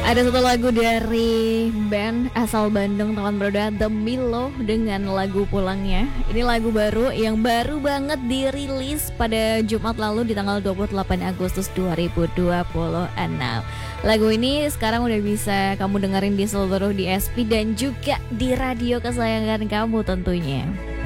Ada satu lagu dari band asal Bandung teman berdua, The Milo, dengan lagu Pulangnya. Ini lagu baru yang baru banget dirilis pada Jumat lalu di tanggal 28 Agustus 2026. Lagu ini sekarang udah bisa kamu dengerin di seluruh DSP dan juga di radio kesayangan kamu tentunya.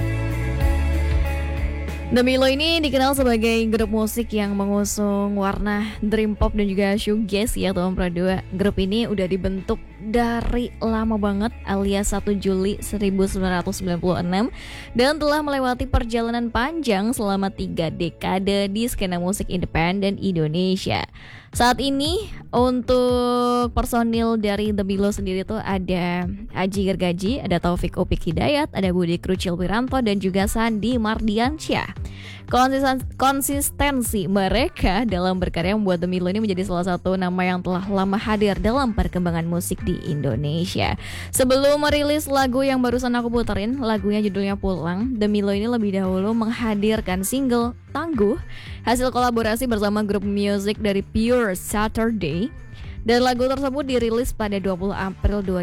The Milo ini dikenal sebagai grup musik yang mengusung warna dream pop dan juga shoegaze ya teman berdua. Grup ini udah dibentuk dari lama banget alias 1 Juli 1996 dan telah melewati perjalanan panjang selama 3 dekade di skena musik independen Indonesia. Saat ini untuk personil dari The Milo sendiri tuh ada Aji Gergaji, ada Taufik Upik Hidayat, ada Budi Krucil Wiranto dan juga Sandi Mardiansyah. Konsistensi mereka dalam berkarya membuat The Milo ini menjadi salah satu nama yang telah lama hadir dalam perkembangan musik di Indonesia. Sebelum merilis lagu yang barusan aku puterin, lagunya judulnya Pulang, The Milo ini lebih dahulu menghadirkan single Tangguh, hasil kolaborasi bersama grup musik dari Pure Saturday. Dan lagu tersebut dirilis pada 24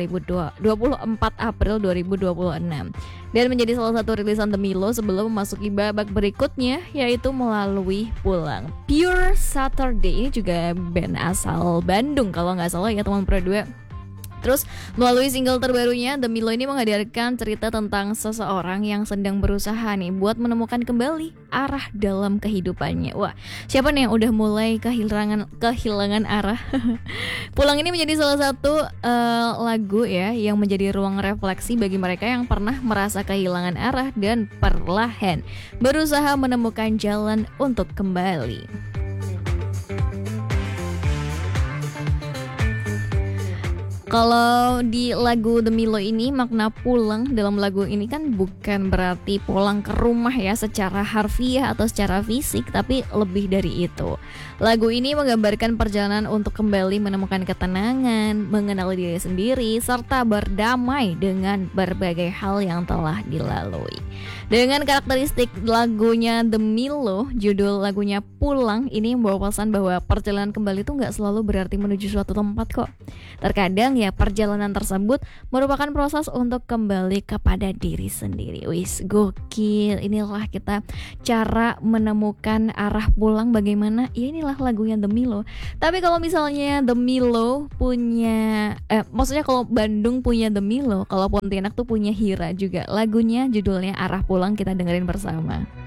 April 2026 dan menjadi salah satu rilisan The Milo sebelum memasuki babak berikutnya, yaitu melalui Pulang. Pure Saturday ini juga band asal Bandung kalau nggak salah ya teman berdua. Terus melalui single terbarunya, The Milo ini menghadirkan cerita tentang seseorang yang sedang berusaha nih buat menemukan kembali arah dalam kehidupannya. Wah, siapa nih yang udah mulai kehilangan arah? Pulang ini menjadi salah satu lagu ya yang menjadi ruang refleksi bagi mereka yang pernah merasa kehilangan arah dan perlahan berusaha menemukan jalan untuk kembali. Kalau di lagu The Milo ini, makna pulang dalam lagu ini kan bukan berarti pulang ke rumah ya secara harfiah atau secara fisik, tapi lebih dari itu. Lagu ini menggambarkan perjalanan untuk kembali menemukan ketenangan, mengenali diri sendiri, serta berdamai dengan berbagai hal yang telah dilalui. Dengan karakteristik lagunya The Milo, judul lagunya Pulang ini membawa pesan bahwa perjalanan kembali itu gak selalu berarti menuju suatu tempat kok. Terkadang ya perjalanan tersebut merupakan proses untuk kembali kepada diri sendiri. Wis, gokil. Inilah kita cara menemukan arah pulang bagaimana. Ya inilah lagunya The Milo. Tapi kalau misalnya The Milo punya maksudnya kalau Bandung punya The Milo, kalau Pontianak tuh punya Hira juga. Lagunya judulnya Arah Pulang, kita dengerin bersama.